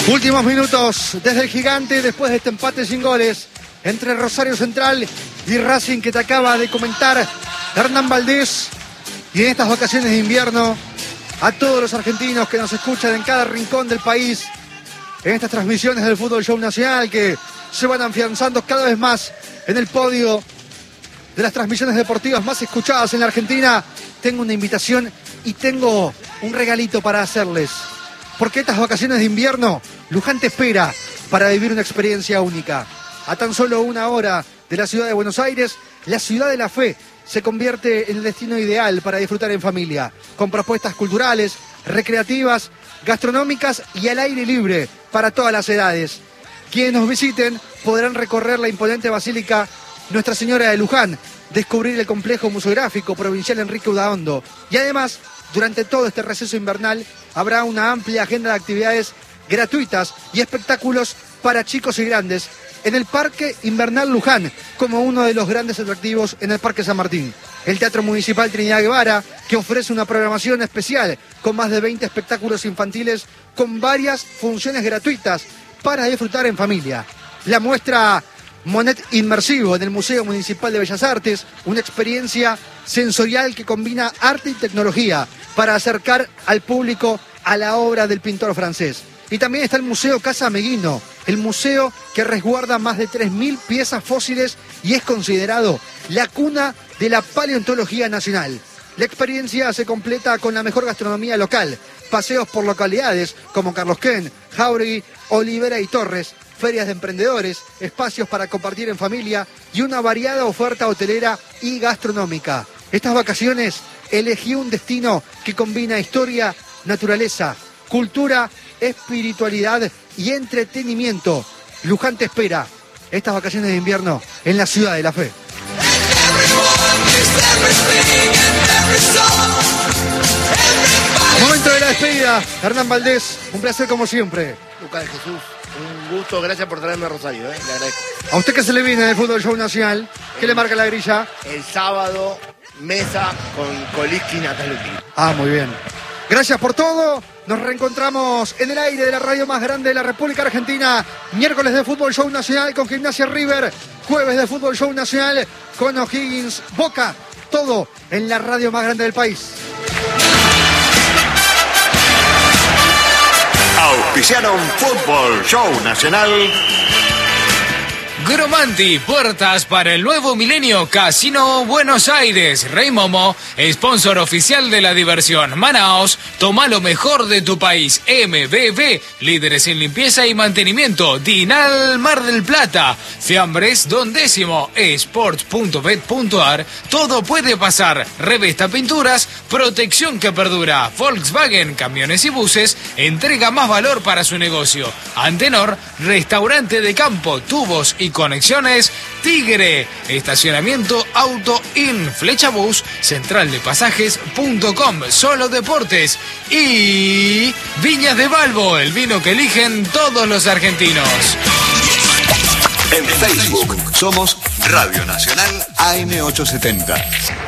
Últimos minutos desde el Gigante, después de este empate sin goles entre Rosario Central y Racing que te acaba de comentar Hernán Valdés. Y en estas vacaciones de invierno, a todos los argentinos que nos escuchan en cada rincón del país, en estas transmisiones del Fútbol Show Nacional que se van afianzando cada vez más en el podio de las transmisiones deportivas más escuchadas en la Argentina, tengo una invitación y tengo un regalito para hacerles. Porque estas vacaciones de invierno, Luján te espera para vivir una experiencia única. A tan solo 1 hora de la ciudad de Buenos Aires, la ciudad de la fe se convierte en el destino ideal para disfrutar en familia, con propuestas culturales, recreativas, gastronómicas y al aire libre para todas las edades. Quienes nos visiten podrán recorrer la imponente Basílica Nuestra Señora de Luján, descubrir el complejo museográfico provincial Enrique Udaondo y además, durante todo este receso invernal, habrá una amplia agenda de actividades gratuitas y espectáculos para chicos y grandes en el Parque Invernal Luján, como uno de los grandes atractivos en el Parque San Martín. El Teatro Municipal Trinidad Guevara, que ofrece una programación especial con más de 20 espectáculos infantiles con varias funciones gratuitas para disfrutar en familia. La muestra Monet Inmersivo en el Museo Municipal de Bellas Artes, una experiencia sensorial que combina arte y tecnología para acercar al público a la obra del pintor francés. Y también está el Museo Casa Meguino, el museo que resguarda más de 3.000 piezas fósiles y es considerado la cuna de la paleontología nacional. La experiencia se completa con la mejor gastronomía local, paseos por localidades como Carlos Ken, Jauregui, Olivera y Torres, ferias de emprendedores, espacios para compartir en familia y una variada oferta hotelera y gastronómica. Estas vacaciones elegí un destino que combina historia, naturaleza, cultura, espiritualidad y entretenimiento. Luján te espera estas vacaciones de invierno en la ciudad de la fe. Momento de la despedida. Hernán Valdés, un placer como siempre. Lucas de Jesús, un gusto, gracias por traerme a Rosario, le agradezco. A usted que se le viene en el Fútbol Show Nacional, ¿qué le marca la grilla? El sábado, mesa con Coliski y Nataluti. Ah, muy bien. Gracias por todo. Nos reencontramos en el aire de la radio más grande de la República Argentina. Miércoles de Fútbol Show Nacional con Gimnasia River. Jueves de Fútbol Show Nacional con O'Higgins Boca. Todo en la radio más grande del país. Auspiciaron Fútbol Show Nacional. Gromanti, puertas para el nuevo milenio, Casino Buenos Aires. Rey Momo, sponsor oficial de la diversión. Manaos, toma lo mejor de tu país. MBB, líderes en limpieza y mantenimiento. Dinal Mar del Plata. Fiambres, Don Décimo. Sports.bet.ar. Todo puede pasar. Revesta Pinturas, protección que perdura. Volkswagen, camiones y buses, entrega más valor para su negocio. Antenor, restaurante de campo, tubos y conexiones Tigre, estacionamiento Auto In, Flechabús, centraldepasajes.com, Solo Deportes y Viñas de Balbo, el vino que eligen todos los argentinos. En Facebook somos Radio Nacional AM870.